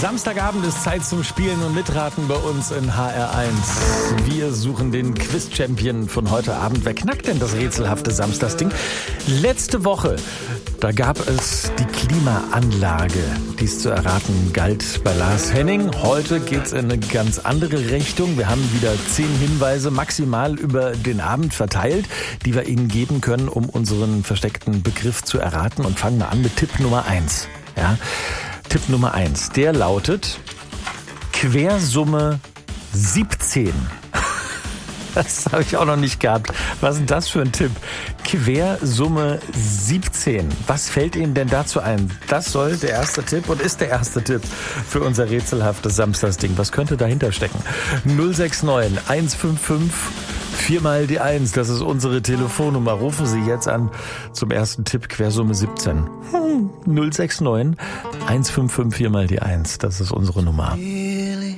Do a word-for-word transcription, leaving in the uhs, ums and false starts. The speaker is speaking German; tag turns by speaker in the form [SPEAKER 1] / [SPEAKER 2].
[SPEAKER 1] Samstagabend ist Zeit zum Spielen und Mitraten bei uns in H R eins. Wir suchen den Quiz-Champion von heute Abend. Wer knackt denn das rätselhafte Samstagsding? Letzte Woche, da gab es die Klimaanlage, die es zu erraten galt bei Lars Henning. Heute geht's in eine ganz andere Richtung. Wir haben wieder zehn Hinweise maximal über den Abend verteilt, die wir Ihnen geben können, um unseren versteckten Begriff zu erraten. Und fangen wir an mit Tipp Nummer eins. Ja, Tipp Nummer eins, der lautet Quersumme siebzehn. Das habe ich auch noch nicht gehabt. Was ist denn das für ein Tipp? Quersumme siebzehn. Was fällt Ihnen denn dazu ein? Das soll der erste Tipp und ist der erste Tipp für unser rätselhaftes Samstagsding. Was könnte dahinter stecken? null sechs neun eins fünf fünf viermal die eins. Das ist unsere Telefonnummer. Rufen Sie jetzt an zum ersten Tipp, Quersumme siebzehn. null sechs neun eins fünf fünf viermal die eins. Das ist unsere Nummer.